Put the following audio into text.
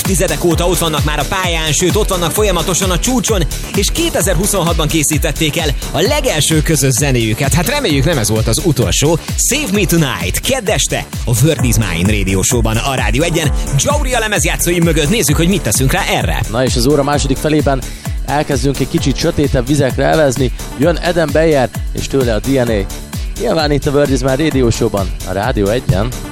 évtizedek óta ott vannak már a pályán, sőt ott vannak folyamatosan a csúcson, és 2026-ban készítették el a legelső közös zenéjüket. Hát reméljük nem ez volt az utolsó. Save Me Tonight, kedd este a Word is Mine Radio Show-ban a Rádió 1-en. Jauria lemezjátszói mögött nézzük, hogy mit teszünk rá erre. Na és az óra második felében elkezdünk egy kicsit sötétebb vizekre elezni. Jön Eden Beyer és tőle a DNA. Nyilván itt a Word is Mine Radio Show-ban a Rádió 1-en.